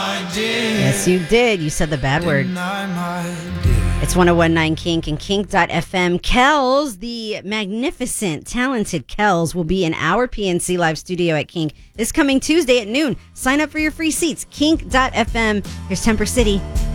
Yes, you did. You said the bad word. It's 1019 Kink and Kink.fm. Kells, the magnificent, talented Kells, will be in our PNC Live studio at Kink this coming Tuesday at noon. Sign up for your free seats. Kink.fm. Here's Temper City.